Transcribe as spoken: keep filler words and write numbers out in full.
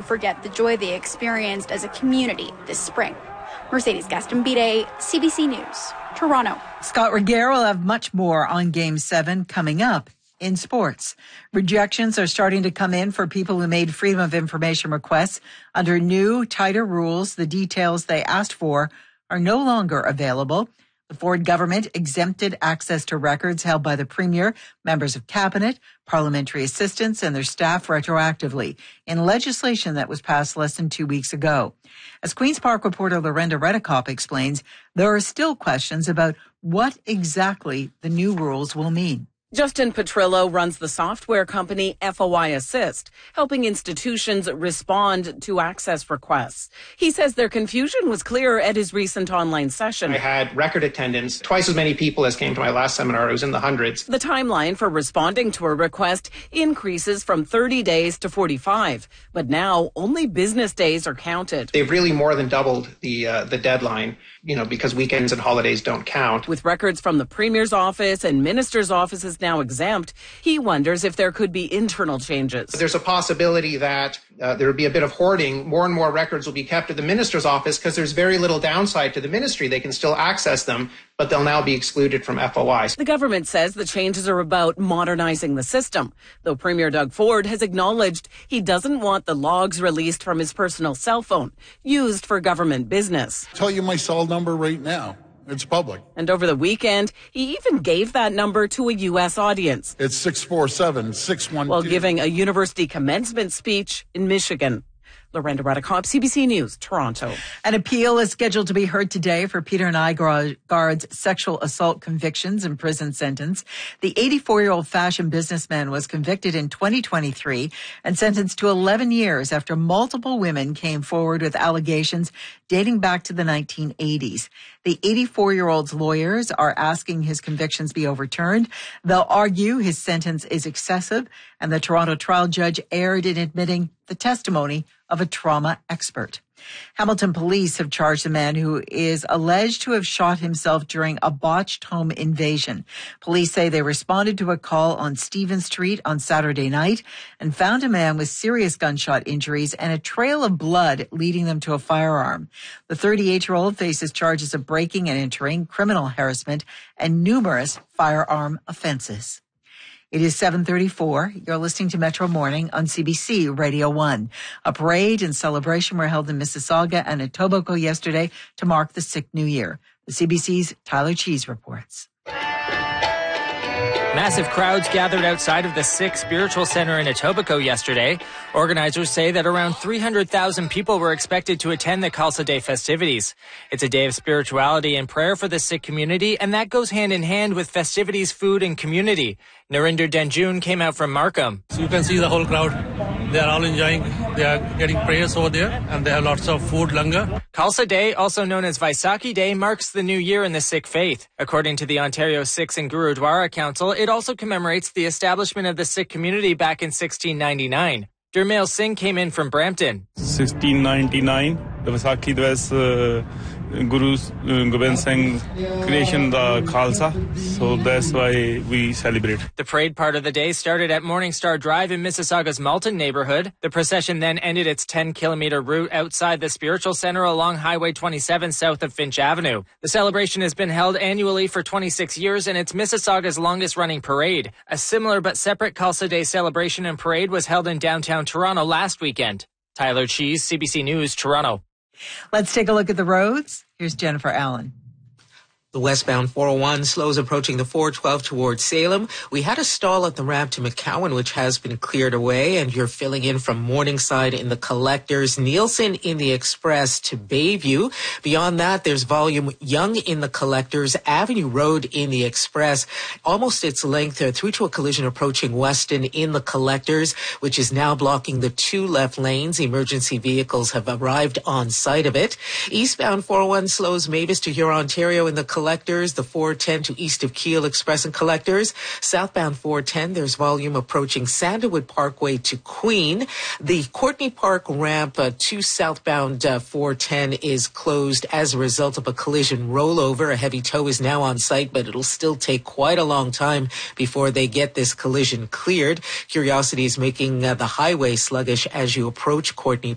forget the joy they experienced as a community this spring. Mercedes Gastambide, C B C News, Toronto. Scott Regehr will have much more on Game seven coming up. In sports, rejections are starting to come in for people who made Freedom of Information requests. Under new, tighter rules, the details they asked for are no longer available. The Ford government exempted access to records held by the Premier, members of Cabinet, parliamentary assistants, and their staff retroactively in legislation that was passed less than two weeks ago. As Queen's Park reporter Lorenda Redekop explains, there are still questions about what exactly the new rules will mean. Justin Petrillo runs the software company F O I Assist, helping institutions respond to access requests. He says their confusion was clear at his recent online session. I had record attendance, twice as many people as came to my last seminar. It was in the hundreds. The timeline for responding to a request increases from thirty days to forty-five, but now only business days are counted. They've really more than doubled the uh, the deadline, you know, because weekends and holidays don't count. With records from the Premier's office and Minister's offices now exempt, he wonders if there could be internal changes. There's a possibility that uh, there would be a bit of hoarding. More and more records will be kept at the Minister's office because there's very little downside to the ministry. They can still access them, but they'll now be excluded from F O I. The government says the changes are about modernizing the system, though Premier Doug Ford has acknowledged he doesn't want the logs released from his personal cell phone used for government business. I'll tell you my cell number right now. It's public. And over the weekend, he even gave that number to a U S audience. It's six four seven, six one two. While giving a university commencement speech in Michigan. Lorenda Redekop, C B C News, Toronto. An appeal is scheduled to be heard today for Peter Nygard's sexual assault convictions and prison sentence. The eighty-four-year-old fashion businessman was convicted in twenty twenty-three and sentenced to eleven years after multiple women came forward with allegations dating back to the nineteen eighties. The eighty-four-year-old's lawyers are asking his convictions be overturned. They'll argue his sentence is excessive, and the Toronto trial judge erred in admitting the testimony of a trauma expert. Hamilton police have charged a man who is alleged to have shot himself during a botched home invasion. Police say they responded to a call on Stephen Street on Saturday night and found a man with serious gunshot injuries and a trail of blood leading them to a firearm. The thirty-eight-year-old faces charges of breaking and entering, criminal harassment, and numerous firearm offenses. It is seven thirty-four. You're listening to Metro Morning on C B C Radio one. A parade and celebration were held in Mississauga and Etobicoke yesterday to mark the Sikh New Year. The C B C's Tyler Cheese reports. Massive crowds gathered outside of the Sikh Spiritual Center in Etobicoke yesterday. Organizers say that around three hundred thousand people were expected to attend the Khalsa Day festivities. It's a day of spirituality and prayer for the Sikh community, and that goes hand in hand with festivities, food, and community. Narinder Denjun came out from Markham. So you can see the whole crowd. They are all enjoying. They are getting prayers over there, and they have lots of food, langar. Khalsa Day, also known as Vaisakhi Day, marks the new year in the Sikh faith. According to the Ontario Sikhs and Gurudwara Council, it also commemorates the establishment of the Sikh community back in sixteen ninety-nine. Durmail Singh came in from Brampton. sixteen ninety-nine, the Vaisakhi was uh, Guru uh, Gobind Singh's creation, the Khalsa. So that's why we celebrate. The parade part of the day started at Morningstar Drive in Mississauga's Malton neighborhood. The procession then ended its ten-kilometer route outside the Spiritual Center along Highway twenty-seven south of Finch Avenue. The celebration has been held annually for twenty-six years, and it's Mississauga's longest-running parade. A similar but separate Khalsa Day celebration and parade was held in downtown Toronto last weekend. Tyler Cheese, C B C News, Toronto. Let's take a look at the roads. Here's Jennifer Allen. The westbound four oh one slows approaching the four twelve towards Salem. We had a stall at the ramp to McCowan, which has been cleared away, and you're filling in from Morningside in the Collectors, Nielsen in the Express to Bayview. Beyond that, there's volume Young in the Collectors, Avenue Road in the Express, almost its length uh, through to a collision approaching Weston in the Collectors, which is now blocking the two left lanes. Emergency vehicles have arrived on site of it. Eastbound four oh one slows Mavis to Huron, Ontario in the Collectors, the four ten to east of Keele Express and Collectors. Southbound four ten, there's volume approaching Sandalwood Parkway to Queen. The Courtney Park ramp uh, to southbound uh, four ten is closed as a result of a collision rollover. A heavy tow is now on site, but it'll still take quite a long time before they get this collision cleared. Curiosity is making uh, the highway sluggish as you approach Courtney